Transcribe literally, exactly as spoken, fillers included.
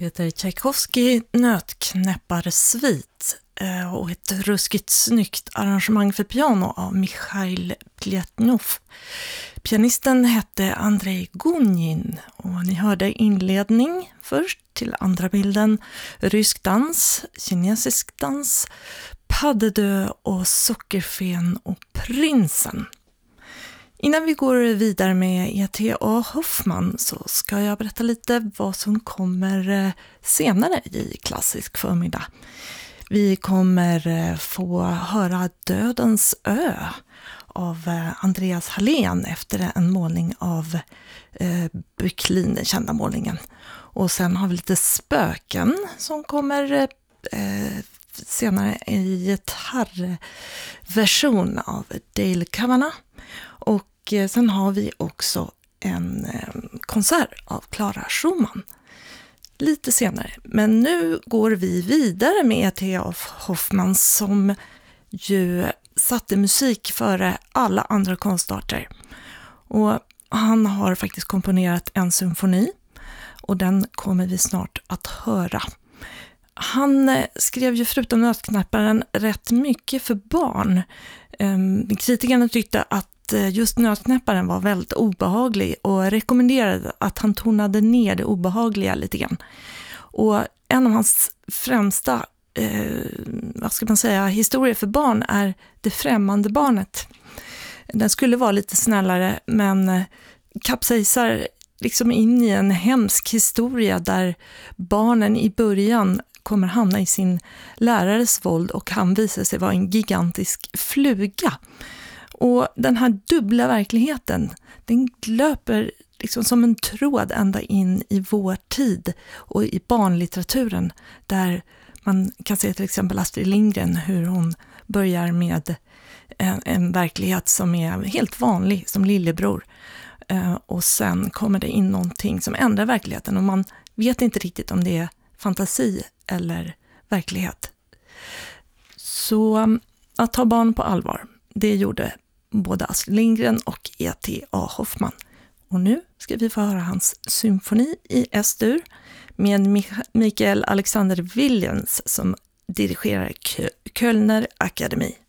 Peter Tchaikovsky nötknäpparsvit och ett ruskigt snyggt arrangemang för piano av Mikhail Pletnov. Pianisten hette Andrei Gunin och ni hörde inledning först till andra bilden, rysk dans, kinesisk dans, paddedö och sockerfen och prinsen. Innan vi går vidare med E T A Hoffman så ska jag berätta lite vad som kommer senare i klassisk förmiddag. Vi kommer få höra Dödens ö av Andreas Hallén efter en målning av eh, Böcklin, den kända målningen. Och sen har vi lite spöken som kommer eh, senare i gitarrversion av Dale Kavanagh. Och sen har vi också en konsert av Clara Schumann lite senare. Men nu går vi vidare med E T A Hoffman som ju satte musik före alla andra konstarter. Och han har faktiskt komponerat en symfoni och den kommer vi snart att höra. Han skrev ju förutom nötknäpparen rätt mycket för barn. Kritikerna tyckte att just nötknäpparen var väldigt obehaglig och rekommenderade att han tonade ner det obehagliga lite grann. Och en av hans främsta eh, vad ska man säga, historier för barn är Det främmande barnet. Den skulle vara lite snällare men kapsejsar liksom in i en hemsk historia där barnen i början kommer hamna i sin lärares våld och han visar sig vara en gigantisk fluga. Och den här dubbla verkligheten, den löper liksom som en tråd ända in i vår tid och i barnlitteraturen där man kan se till exempel Astrid Lindgren hur hon börjar med en, en verklighet som är helt vanlig som lillebror. Eh, och sen kommer det in någonting som ändrar verkligheten och man vet inte riktigt om det är fantasi eller verklighet. Så att ta barn på allvar, det gjorde både Astrid Lindgren och E T A Hoffman. Och nu ska vi få höra hans symfoni i S-dur med Mikael Alexander Williams som dirigerar Kölner Akademi.